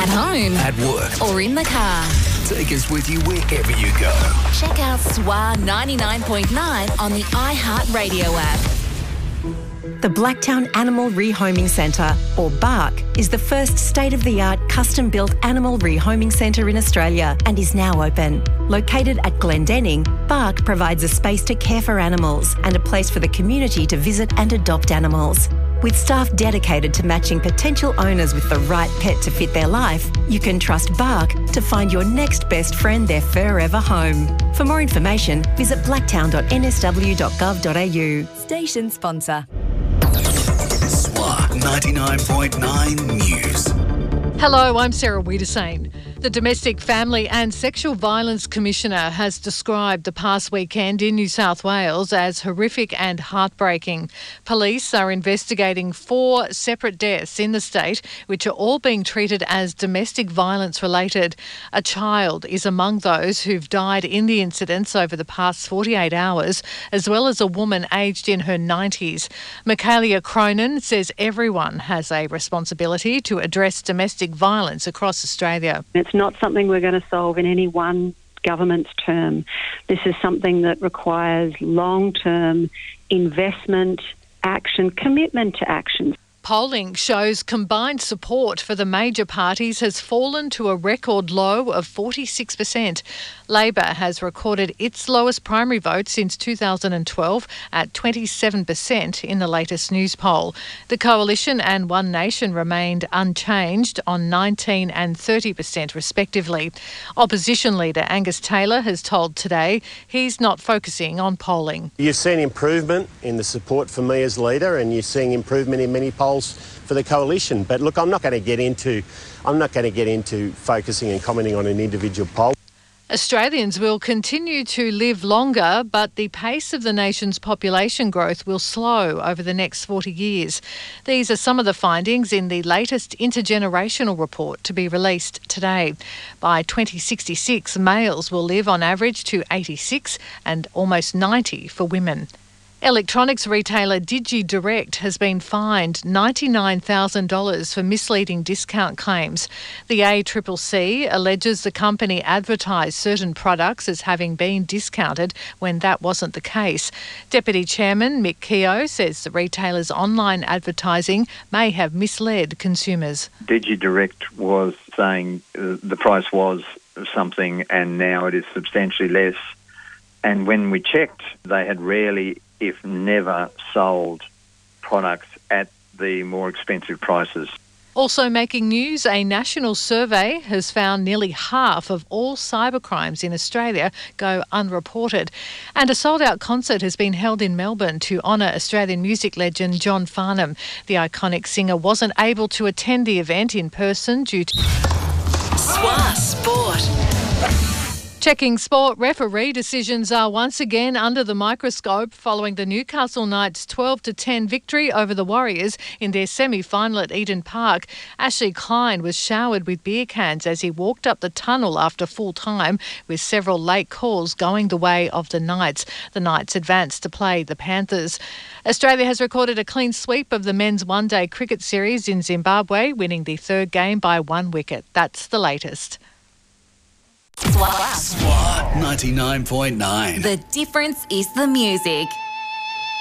At home. At work. Or in the car. Take us with you wherever you go. Check out SWA 99.9 on the iHeartRadio app. The Blacktown Animal Rehoming Centre, or BARC, is the first state-of-the-art custom-built animal rehoming centre in Australia and is now open. Located at Glendenning, BARC provides a space to care for animals and a place for the community to visit and adopt animals. With staff dedicated to matching potential owners with the right pet to fit their life, you can trust BARC to find your next best friend their forever home. For more information, visit blacktown.nsw.gov.au. Station sponsor. SWA 99.9 News. Hello, I'm Sarah Wiedersane. The Domestic Family and Sexual Violence Commissioner has described the past weekend in New South Wales as horrific and heartbreaking. Police are investigating 4 separate deaths in the state, which are all being treated as domestic violence related. A child is among those who've died in the incidents over the past 48 hours, as well as a woman aged in her 90s. Michaelia Cronin says everyone has a responsibility to address domestic violence across Australia. It's not something we're going to solve in any one government's term. This is something that requires long-term investment, action, commitment to action. Polling shows combined support for the major parties has fallen to a record low of 46%. Labor has recorded its lowest primary vote since 2012 at 27% in the latest news poll. The Coalition and One Nation remained unchanged on 19% and 30% respectively. Opposition leader Angus Taylor has told Today he's not focusing on polling. You've seen improvement in the support for me as leader, and you're seeing improvement in many polls for the coalition. But look, I'm not going to get into focusing and commenting on an individual poll. Australians will continue to live longer, but the pace of the nation's population growth will slow over the next 40 years. These are some of the findings in the latest intergenerational report to be released today. By 2066, males will live on average to 86 and almost 90 for women. Electronics retailer DigiDirect has been fined $99,000 for misleading discount claims. The ACCC alleges the company advertised certain products as having been discounted when that wasn't the case. Deputy Chairman Mick Keogh says the retailer's online advertising may have misled consumers. DigiDirect was saying the price was something and now it is substantially less. And when we checked, they had rarely, if never, sold products at the more expensive prices. Also making news, a national survey has found nearly half of all cybercrimes in Australia go unreported. And a sold-out concert has been held in Melbourne to honour Australian music legend John Farnham. The iconic singer wasn't able to attend the event in person due to SWA Sport. Checking sport, referee decisions are once again under the microscope following the Newcastle Knights' 12-10 victory over the Warriors in their semi-final at Eden Park. Ashley Klein was showered with beer cans as he walked up the tunnel after full time, with several late calls going the way of the Knights. The Knights advanced to play the Panthers. Australia has recorded a clean sweep of the men's one-day cricket series in Zimbabwe, winning the third game by 1 wicket. That's the latest. SWA. SWA 99.9. The difference is the music.